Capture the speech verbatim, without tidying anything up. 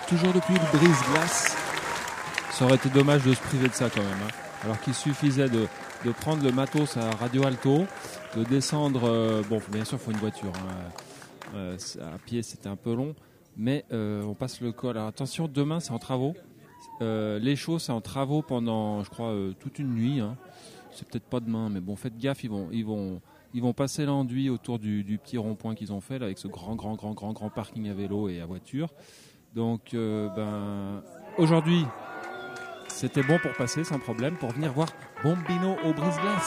toujours depuis le brise-glace. Ça aurait été dommage de se priver de ça quand même. Hein. Alors qu'il suffisait de, de prendre le matos à Radio Alto, de descendre. Euh, bon, bien sûr, il faut une voiture. Hein. Euh, à pied, c'était un peu long. Mais euh, on passe le col. Alors attention, demain, c'est en travaux. Euh, les shows, c'est en travaux pendant, je crois, euh, toute une nuit. Hein. C'est peut-être pas demain, mais bon, faites gaffe. Ils vont, ils vont, ils vont passer l'enduit autour du, du petit rond-point qu'ils ont fait là, avec ce grand, grand, grand, grand, grand parking à vélo et à voiture. Donc, euh, ben, aujourd'hui. C'était bon pour passer sans problème, pour venir voir Bombino au brise-glace.